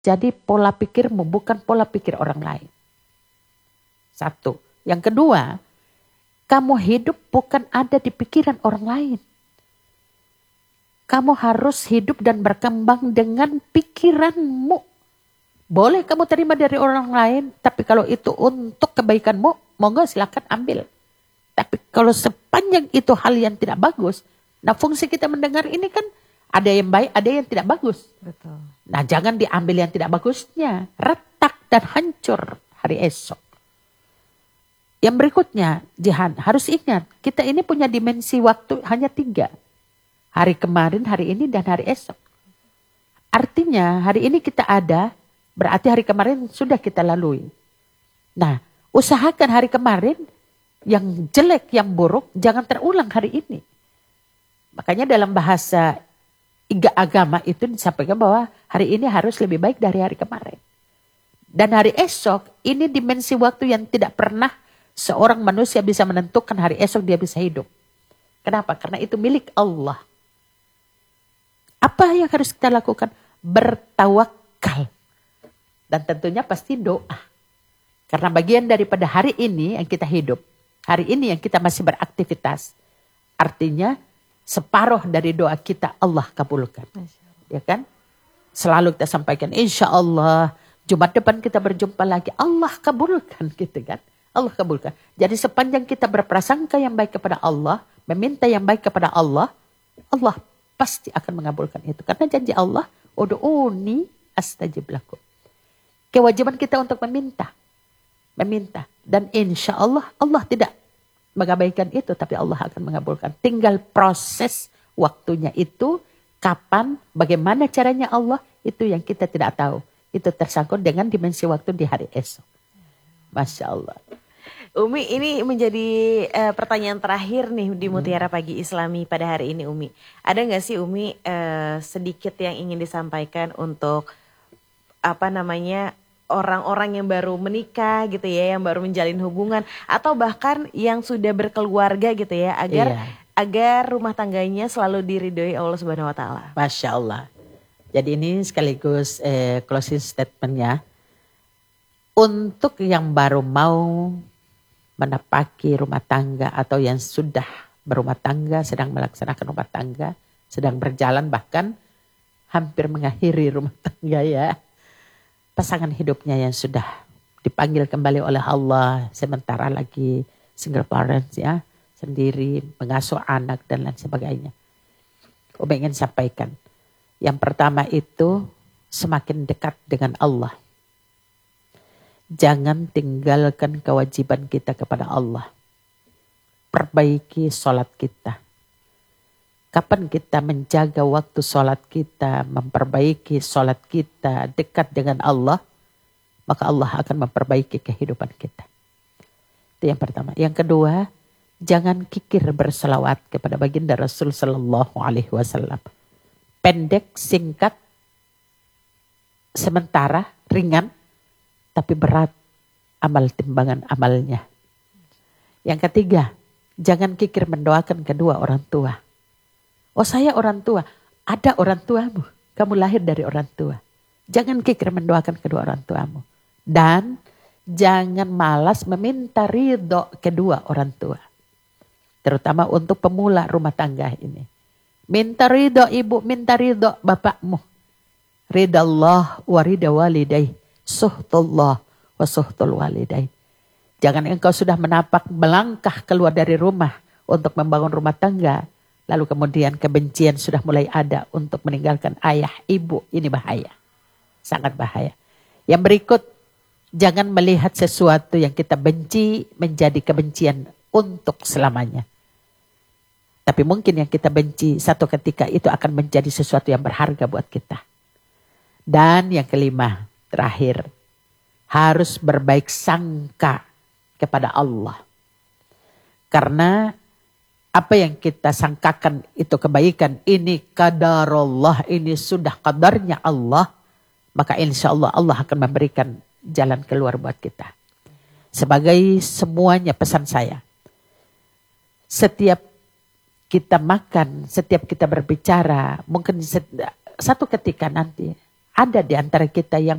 Jadi pola pikirmu bukan pola pikir orang lain. Satu. Yang kedua, kamu hidup bukan ada di pikiran orang lain. Kamu harus hidup dan berkembang dengan pikiranmu. Boleh kamu terima dari orang lain, tapi kalau itu untuk kebaikanmu, monggo silakan ambil. Tapi kalau sepanjang itu hal yang tidak bagus, nah fungsi kita mendengar ini kan ada yang baik, ada yang tidak bagus. Betul. Nah jangan diambil yang tidak bagusnya, retak dan hancur hari esok. Yang berikutnya, Jihan, harus ingat, kita ini punya dimensi waktu hanya 3. Hari kemarin, hari ini, dan hari esok. Artinya hari ini kita ada, berarti hari kemarin sudah kita lalui. Nah, usahakan hari kemarin yang jelek, yang buruk, jangan terulang hari ini. Makanya dalam bahasa agama itu disampaikan bahwa hari ini harus lebih baik dari hari kemarin. Dan hari esok, ini dimensi waktu yang tidak pernah seorang manusia bisa menentukan hari esok dia bisa hidup. Kenapa? Karena itu milik Allah. Apa yang harus kita lakukan? Bertawakal. Dan tentunya pasti doa. Karena bagian daripada hari ini yang kita hidup. Hari ini yang kita masih beraktivitas. Artinya separuh dari doa kita Allah kabulkan. Ya kan? Selalu kita sampaikan insya Allah. Jumat depan kita berjumpa lagi. Allah kabulkan gitu kan. Allah kabulkan. Jadi sepanjang kita berprasangka yang baik kepada Allah, meminta yang baik kepada Allah, Allah pasti akan mengabulkan itu. Karena janji Allah, ud'uni astajib lakum. Kewajiban kita untuk meminta. Meminta. Dan insya Allah, Allah tidak mengabaikan itu, tapi Allah akan mengabulkan. Tinggal proses waktunya itu, kapan, bagaimana caranya Allah, itu yang kita tidak tahu. Itu tersangkut dengan dimensi waktu di hari esok. Masya Allah. Umi, ini menjadi pertanyaan terakhir nih di Mutiara Pagi Islami pada hari ini, Umi. Ada nggak sih Umi sedikit yang ingin disampaikan untuk orang-orang yang baru menikah gitu ya, yang baru menjalin hubungan, atau bahkan yang sudah berkeluarga gitu ya, agar rumah tangganya selalu diridhoi Allah Subhanahu Wa Taala. Masya Allah. Jadi ini sekaligus closing statementnya. Untuk yang baru mau menapaki rumah tangga atau yang sudah berumah tangga, sedang melaksanakan rumah tangga, sedang berjalan bahkan hampir mengakhiri rumah tangga ya. Pasangan hidupnya yang sudah dipanggil kembali oleh Allah, sementara lagi single parents ya, sendiri, mengasuh anak dan lain sebagainya. Umi ingin sampaikan, yang pertama itu semakin dekat dengan Allah. Jangan tinggalkan kewajiban kita kepada Allah. Perbaiki sholat kita. Kapan kita menjaga waktu sholat kita, memperbaiki sholat kita dekat dengan Allah, maka Allah akan memperbaiki kehidupan kita. Itu yang pertama. Yang kedua, jangan kikir berselawat kepada baginda Rasul Sallallahu Alaihi Wasallam. Pendek, singkat, sementara, ringan, tapi berat amal timbangan amalnya. Yang ketiga, jangan kikir mendoakan kedua orang tua. Oh saya orang tua, ada orang tuamu, kamu lahir dari orang tua. Jangan kikir mendoakan kedua orang tuamu. Dan jangan malas meminta ridho kedua orang tua. Terutama untuk pemula rumah tangga ini. Minta ridho ibu, minta ridho bapakmu. Ridha Allah wa ridha walidaih. Suhtullah wa suhtul walidain. Jangan engkau sudah melangkah keluar dari rumah untuk membangun rumah tangga, lalu kemudian kebencian sudah mulai ada untuk meninggalkan ayah, ibu. Ini bahaya. Sangat bahaya. Yang berikut, jangan melihat sesuatu yang kita benci menjadi kebencian untuk selamanya. Tapi mungkin yang kita benci satu ketika itu akan menjadi sesuatu yang berharga buat kita. Dan yang kelima, terakhir, harus berbaik sangka kepada Allah. Karena apa yang kita sangkakan itu kebaikan, ini qadarullah, ini sudah qadarnya Allah, maka insya Allah Allah akan memberikan jalan keluar buat kita. Sebagai semuanya pesan saya, setiap kita makan, setiap kita berbicara, mungkin satu ketika nanti ada di antara kita yang